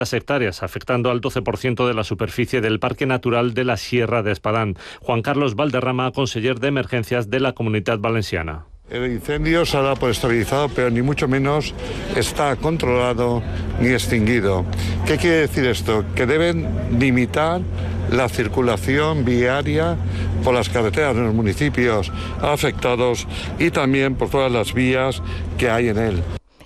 hectáreas, afectando al 12% de la superficie del Parque Natural de la Sierra de Espadán. Juan Carlos Valderrama, conseller de Emergencias de la Comunitat Valenciana. El incendio se ha dado por estabilizado, pero ni mucho menos está controlado ni extinguido. ¿Qué quiere decir esto? Que deben limitar la circulación viaria por las carreteras de los municipios afectados y también por todas las vías que hay en él.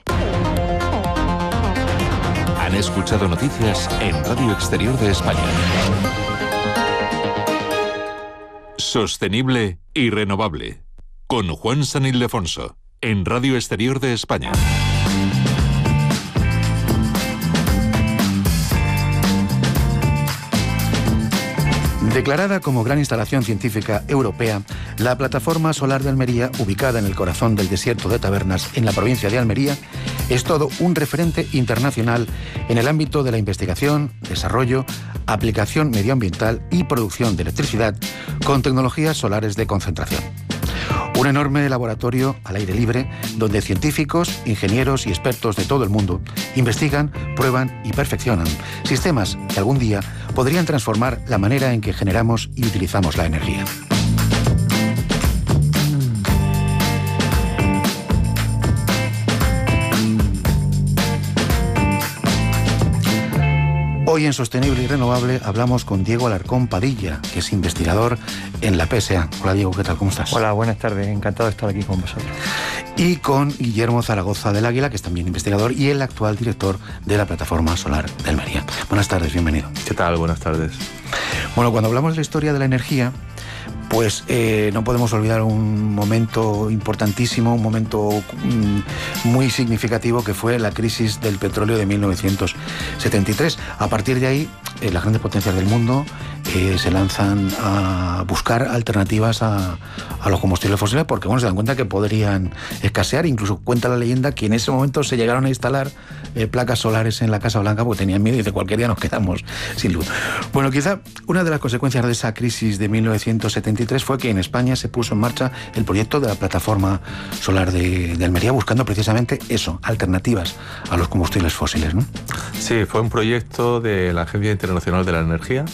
Han escuchado noticias en Radio Exterior de España. Sostenible y renovable. Con Juan San Ildefonso, en Radio Exterior de España. Declarada como gran instalación científica europea, la plataforma solar de Almería, ubicada en el corazón del desierto de Tabernas, en la provincia de Almería, es todo un referente internacional en el ámbito de la investigación, desarrollo, aplicación medioambiental y producción de electricidad con tecnologías solares de concentración. Un enorme laboratorio al aire libre donde científicos, ingenieros y expertos de todo el mundo investigan, prueban y perfeccionan sistemas que algún día podrían transformar la manera en que generamos y utilizamos la energía. Hoy en Sostenible y Renovable hablamos con Diego Alarcón Padilla, que es investigador en la PSA. Hola Diego, ¿qué tal? ¿Cómo estás? Hola, buenas tardes. Encantado de estar aquí con vosotros. Y con Guillermo Zaragoza del Águila, que es también investigador y el actual director de la Plataforma Solar de Almería. Buenas tardes, bienvenido. ¿Qué tal? Buenas tardes. Bueno, cuando hablamos de la historia de la energía, pues no podemos olvidar un momento importantísimo, un momento muy significativo que fue la crisis del petróleo de 1973. A partir de ahí, las grandes potencias del mundo se lanzan a buscar alternativas a los combustibles fósiles porque bueno, se dan cuenta que podrían escasear. Incluso cuenta la leyenda que en ese momento se llegaron a instalar placas solares en la Casa Blanca porque tenían miedo y de cualquier día nos quedamos sin luz. Bueno, quizá una de las consecuencias de esa crisis de 1973 fue que en España se puso en marcha el proyecto de la Plataforma Solar de Almería buscando precisamente eso, alternativas a los combustibles fósiles, ¿no? Sí, fue un proyecto de la Agencia Internacional de la Energía.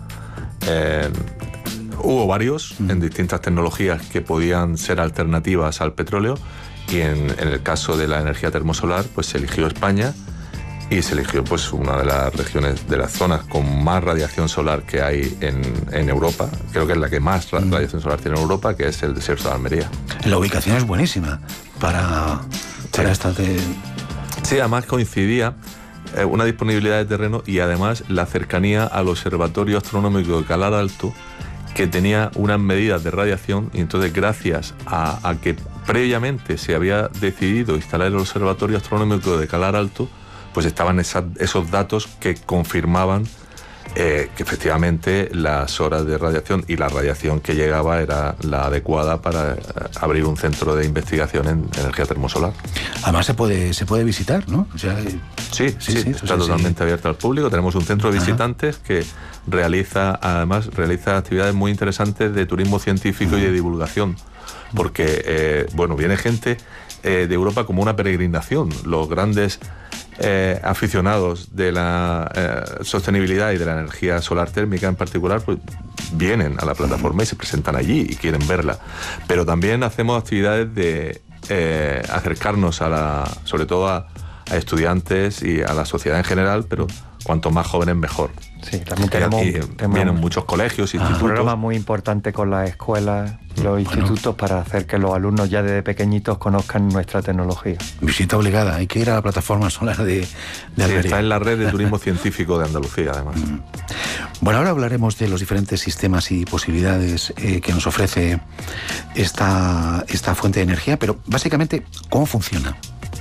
Hubo varios en distintas tecnologías que podían ser alternativas al petróleo y en el caso de la energía termosolar pues se eligió España y se eligió pues una de las regiones, de las zonas con más radiación solar que hay en Europa. Creo que es la que más radiación solar tiene en Europa, que es el desierto de Almería. La ubicación es buenísima para esta... Sí, además coincidía una disponibilidad de terreno y además la cercanía al Observatorio Astronómico de Calar Alto, que tenía unas medidas de radiación, y entonces gracias a que previamente se había decidido instalar el Observatorio Astronómico de Calar Alto, pues estaban esos datos que confirmaban que efectivamente las horas de radiación y la radiación que llegaba era la adecuada para abrir un centro de investigación en energía termosolar. Además se puede visitar, ¿no? O sea, sí, está totalmente abierto al público. Tenemos un centro de visitantes que realiza actividades muy interesantes de turismo científico y de divulgación, porque viene gente de Europa como una peregrinación. Los grandes aficionados de la sostenibilidad y de la energía solar térmica en particular, pues vienen a la plataforma y se presentan allí y quieren verla. Pero también hacemos actividades de acercarnos sobre todo a estudiantes y a la sociedad en general, pero cuanto más jóvenes mejor. Sí, también tenemos vienen muchos colegios, institutos. Un programa muy importante con las escuelas, los institutos, para hacer que los alumnos ya desde pequeñitos conozcan nuestra tecnología. Visita obligada, hay que ir a la Plataforma Solar de Almería. Está en la red de turismo científico de Andalucía, además. Bueno, ahora hablaremos de los diferentes sistemas y posibilidades que nos ofrece esta fuente de energía, pero básicamente, ¿cómo funciona?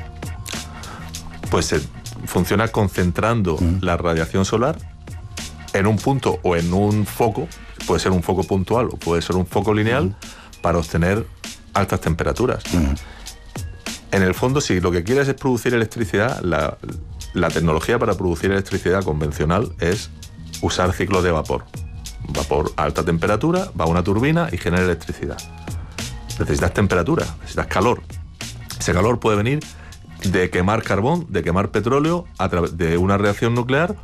Pues funciona concentrando la radiación solar en un punto o en un foco. Puede ser un foco puntual o puede ser un foco lineal para obtener altas temperaturas. En el fondo, si lo que quieres es producir electricidad, la tecnología para producir electricidad convencional es usar ciclos de vapor. Vapor a alta temperatura, va a una turbina y genera electricidad. Necesitas temperatura, necesitas calor. Ese calor puede venir de quemar carbón, de quemar petróleo a través de una reacción nuclear